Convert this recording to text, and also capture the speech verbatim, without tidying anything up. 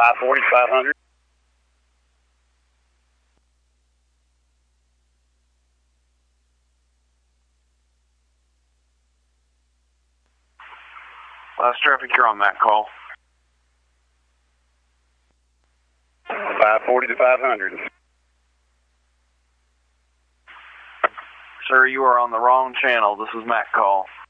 five forty to five hundred. Last traffic, you're on that call. five forty to five hundred. Sir, you are on the wrong channel. This is Mac Call.